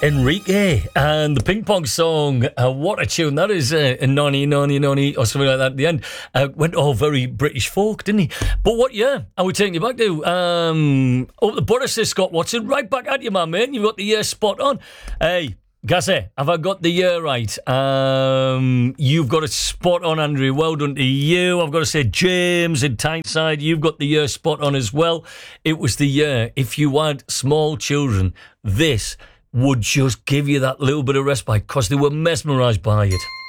Enrique and the Ping Pong song. What a tune that is. Nonny, nonny, nonny, or something like that at the end. Went all very British folk, didn't he? But what year are we taking you back to? The butter says Scott Watson. Right back at you, my man. You've got the year spot on. Hey, Gazzy, have I got the year right? You've got it spot on, Andrew. Well done to you. I've got to say, James in Tyneside, you've got the year spot on as well. It was the year, if you had small children, this would just give you that little bit of respite because they were mesmerised by it.